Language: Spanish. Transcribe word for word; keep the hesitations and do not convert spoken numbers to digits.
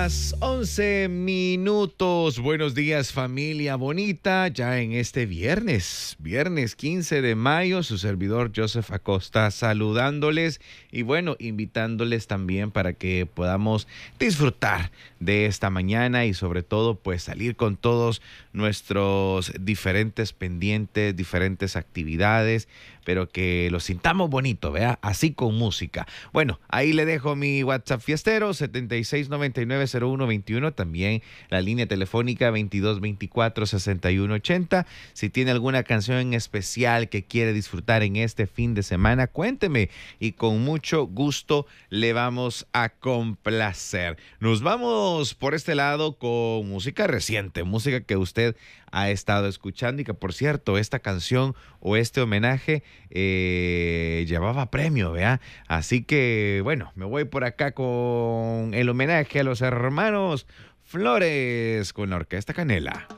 las once minutos. Buenos días, familia bonita. Ya en este viernes, viernes quince de mayo, su servidor Joseph Acosta saludándoles y bueno, invitándoles también para que podamos disfrutar de esta mañana y sobre todo pues salir con todos nuestros diferentes pendientes, diferentes actividades, pero que lo sintamos bonito, ¿vea? Así con música. Bueno, ahí le dejo mi WhatsApp fiestero, setenta y seis noventa y nueve cero uno veintiuno, también la línea telefónica veintidós veinticuatro sesenta y uno ochenta. Si tiene alguna canción en especial que quiere disfrutar en este fin de semana, cuénteme y con mucho gusto le vamos a complacer. Nos vamos por este lado con música reciente, música que usted ha estado escuchando y que, por cierto, esta canción o este homenaje eh, llevaba premio, ¿vea? Así que, bueno, me voy por acá con el homenaje a los hermanos Flores con la Orquesta Canela.